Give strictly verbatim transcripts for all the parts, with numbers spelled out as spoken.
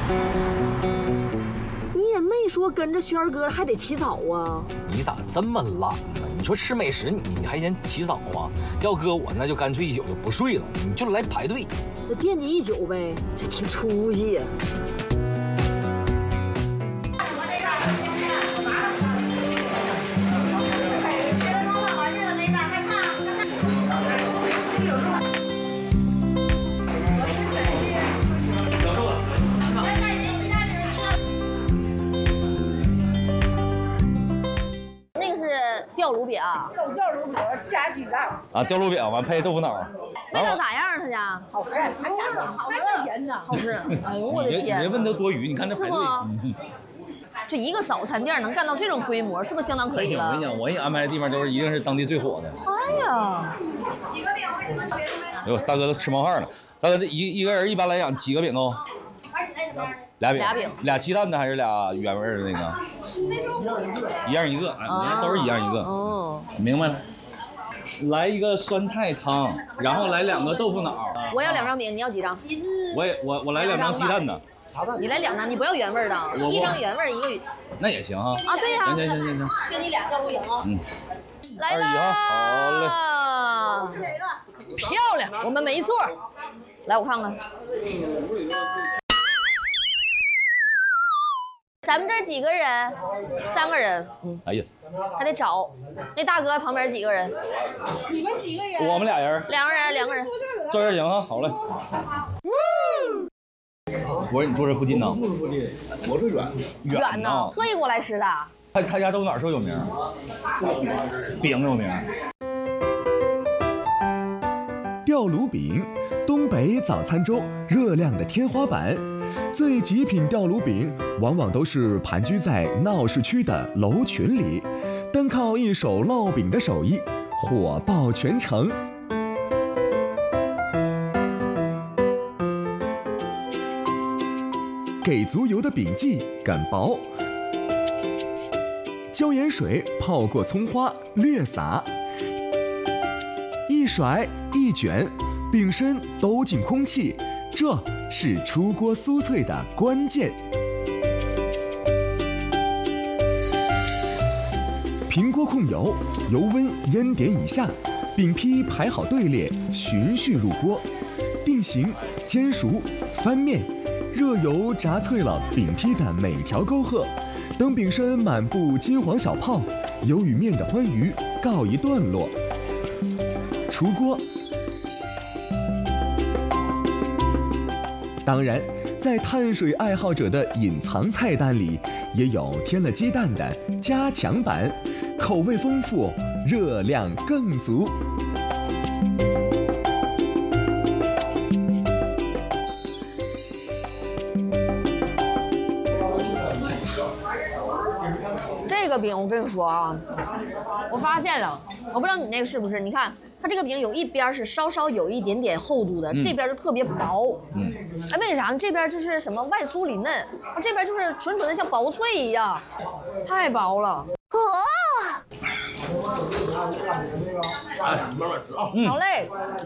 你也没说跟着轩儿哥还得起早啊。 你咋这么懒呢？你说吃美食你你还嫌起早啊？要搁我那就干脆一宿就不睡了，你就来排队。 我惦记一宿呗，这挺出息呀。 吊炉饼， 吊炉饼加鸡蛋啊，吊炉饼完配豆腐脑， 味道咋样？他家好吃，他家好还甜呢， 好吃。哎呦我的天！ 你别问都多余，你看这排队。 就一个早餐店能干到这种规模，是不是相当可以了？ 我跟你讲，我给你安排的地方都是一定是当地最火的。 哎呀， 几个饼为什么特别的？ 哎呦，大哥都吃冒汗了。大哥，这一一个人一般来讲几个饼都？俩饼， 俩饼， 俩鸡蛋的还是俩原味的那个？一样一个，哎，都是一样一个。 哦， 明白了。来一个酸菜汤，然后来两个豆腐脑。 我要两张饼，你要几张？ 我也我我来两张鸡蛋的。 你来两张，你不要原味的，一张原味一个。 那也行哈。 啊，对呀。 行行行行行。 选你俩吊炉饼啊。 嗯。 来了。 好嘞。 吃哪个？ 漂亮，我们没错。来，我看看。咱们这几个人？三个人。 嗯。哎呀。 还得找。那大哥旁边几个人？ 你们几个人？ 我们俩人。 两个人，两个人。 坐这行啊，好嘞。我说你住这附近呢？ 我这远远呢，特意过来吃的。 他他家豆腐脑是不是有名？饼有名。 吊炉饼，东北早餐中热量的天花板。最极品吊炉饼往往都是盘踞在闹市区的楼群里，单靠一手烙饼的手艺，火爆全城。给足油的饼剂擀薄，椒盐水泡过葱花，略撒，一甩一卷，饼身兜进空气，这是出锅酥脆的关键。平锅控油，油温烟点以下，饼坯排好队列，循序入锅，定型、煎熟、翻面。热油炸脆了饼坯的每条沟壑，等饼身满布金黄小泡，油与面的欢愉告一段落。出锅。当然，在碳水爱好者的隐藏菜单里，也有添了鸡蛋的加强版，口味丰富，热量更足。 这个饼我跟你说啊，我发现了，我不知道你那个是不是？你看它这个饼有一边是稍稍有一点点厚度的，嗯、这边就特别薄。嗯，哎，为啥呢？这边就是什么外酥里嫩，这边就是纯纯的像薄脆一样，太薄了。哦， 哎，慢慢吃啊。 嗯、好嘞。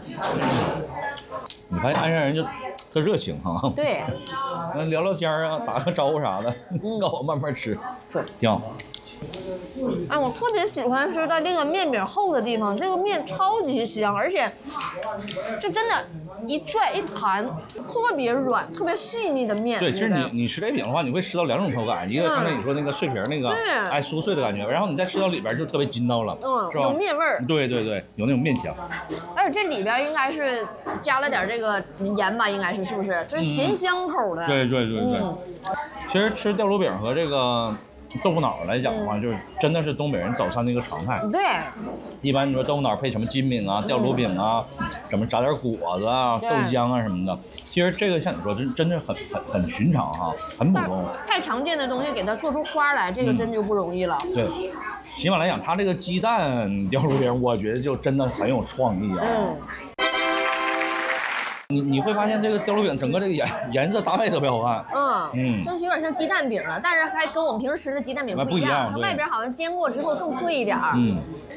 你发现鞍山人就这热情哈。 对。 聊聊天啊，打个招呼啥的，嗯、告我慢慢吃，是挺好。 哎，我特别喜欢是在这个面饼厚的地方，这个面超级香，而且就真的，一拽一弹，特别软，特别细腻的面。 对，其实你你吃这饼的话，你会吃到两种口感，一个刚才你说那个脆皮那个，哎酥脆的感觉，然后你再吃到里边就特别筋道了， 嗯， 是吧？ 有面味儿。 对对对，有那种面香。 而且这里边应该是加了点这个盐吧，应该是是不是？这是咸香口的。 嗯、对对对对。嗯、其实吃吊炉饼和这个豆腐脑来讲的话，嗯、就是真的是东北人早餐的一个常态。 对， 一般你说豆腐脑配什么筋饼啊、吊炉饼啊，怎么炸点果子啊、豆浆啊什么的，其实这个像你说，真真的很很很寻常哈，很普通。 太常见的东西给它做出花来，这个真就不容易了。 嗯、对，起码来讲，它这个鸡蛋吊炉饼，我觉得就真的很有创意啊。嗯。你你会发现这个吊炉饼整个这个颜颜色搭配特别好看， 嗯嗯，真是有点像鸡蛋饼了，但是还跟我们平时吃的鸡蛋饼不一样，它外边好像煎过之后更脆一点。嗯。